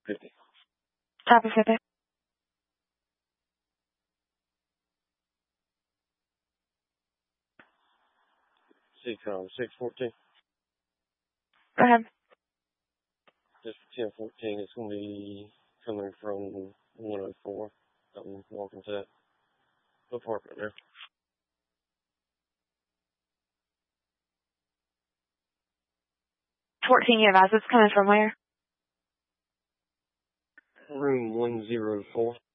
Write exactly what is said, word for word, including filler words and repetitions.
fifty. Copy fifty. Six, um, six fourteen. Go ahead. Just for ten fourteen, it's going to be coming from one oh four. I'm walking to that apartment there. fourteen, you advise it's coming from where? Room one oh four.